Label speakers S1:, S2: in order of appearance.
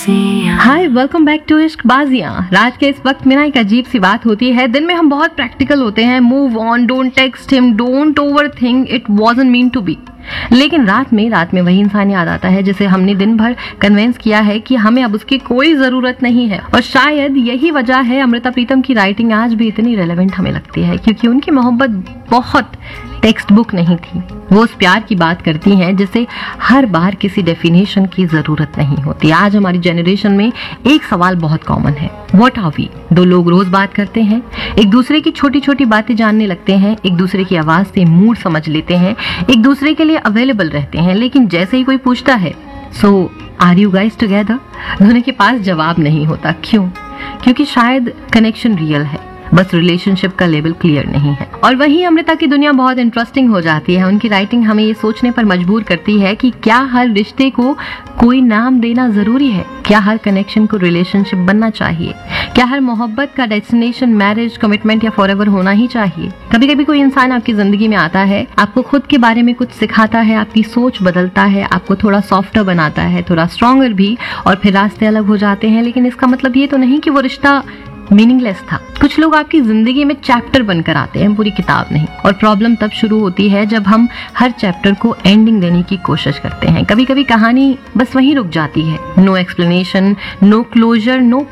S1: Hi, welcome back to इश्क बाजियां। रात के इस वक्त में ना एक अजीब सी बात होती है। दिन में हम बहुत प्रैक्टिकल होते हैं, move on, don't text him, don't over think, it wasn't mean to be. लेकिन रात में वही इंसान याद आता है जिसे हमने दिन भर कन्विंस किया है कि हमें अब उसकी कोई जरूरत नहीं है। और शायद यही वजह है अमृता प्रीतम की राइटिंग आज भी इतनी रेलेवेंट हमें लगती है, क्योंकि उनकी मोहब्बत बहुत टेक्स्ट बुक नहीं थी। वो उस प्यार की बात करती हैं जिसे हर बार किसी डेफिनेशन की जरूरत नहीं होती। आज हमारी जनरेशन में एक सवाल बहुत कॉमन है, व्हाट आर वी? दो लोग रोज बात करते हैं, एक दूसरे की छोटी छोटी बातें जानने लगते हैं, एक दूसरे की आवाज से मूड समझ लेते हैं, एक दूसरे के लिए अवेलेबल रहते हैं, लेकिन जैसे ही कोई पूछता है सो आर यू गाइज टुगेदर, दोनों के पास जवाब नहीं होता। क्यों? क्योंकि शायद कनेक्शन रियल है, बस रिलेशनशिप का लेवल क्लियर नहीं है। और वहीं अमृता की दुनिया बहुत इंटरेस्टिंग हो जाती है। उनकी राइटिंग हमें ये सोचने पर मजबूर करती है कि क्या हर रिश्ते को कोई नाम देना जरूरी है? क्या हर कनेक्शन को रिलेशनशिप बनना चाहिए? क्या हर मोहब्बत का डेस्टिनेशन मैरिज, कमिटमेंट या फॉरएवर होना ही चाहिए? कभी कभी कोई इंसान आपकी जिंदगी में आता है, आपको खुद के बारे में कुछ सिखाता है, आपकी सोच बदलता है, आपको थोड़ा सॉफ्टर बनाता है, थोड़ा स्ट्रॉन्गर भी, और फिर रास्ते अलग हो जाते हैं। लेकिन इसका मतलब ये तो नहीं कि वो रिश्ता मीनिंगलेस था। कुछ लोग आपकी जिंदगी में चैप्टर बनकर आते हैं, पूरी किताब नहीं। और प्रॉब्लम तब शुरू होती है जब हम हर चैप्टर को एंडिंग देने की कोशिश करते हैं। कभी कभी कहानी बस वहीं रुक जाती है, no explanation, no closure, no